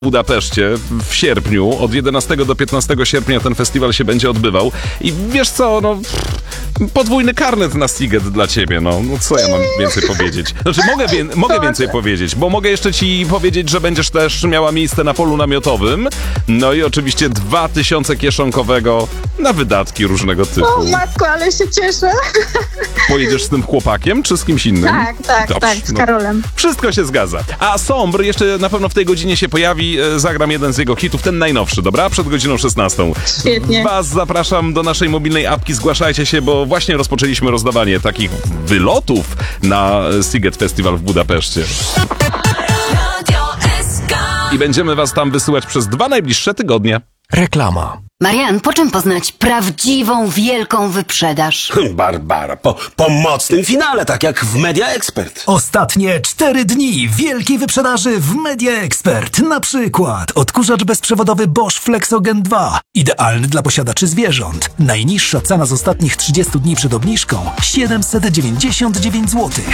w Budapeszcie w sierpniu. Od 11 do 15 sierpnia ten festiwal się będzie odbywał. I wiesz co, podwójny karnet na Sziget dla ciebie, no co ja mam więcej powiedzieć? Znaczy, mogę więcej powiedzieć, bo mogę jeszcze ci powiedzieć, że będziesz też miała miejsce na polu namiotowym, no i oczywiście 2000 kieszonkowego na wydatki różnego typu. O matko, ale się cieszę. Pojedziesz z tym chłopakiem, czy z kimś innym? Tak, z Karolem. Wszystko się zgadza. A Sombr jeszcze na pewno w tej godzinie się pojawi, zagram jeden z jego hitów, ten najnowszy, dobra? Przed godziną 16. Świetnie. Was zapraszam do naszej mobilnej apki, zgłaszajcie się, bo właśnie rozpoczęliśmy rozdawanie takich wylotów na Sziget Festival w Budapeszcie. I będziemy was tam wysyłać przez 2 najbliższe tygodnie. Reklama. Marian, po czym poznać prawdziwą, wielką wyprzedaż? Barbara, po mocnym finale, tak jak w Media Expert. Ostatnie 4 dni wielkiej wyprzedaży w Media Expert. Na przykład odkurzacz bezprzewodowy Bosch Flexogen 2. Idealny dla posiadaczy zwierząt. Najniższa cena z ostatnich 30 dni przed obniżką 799 zł.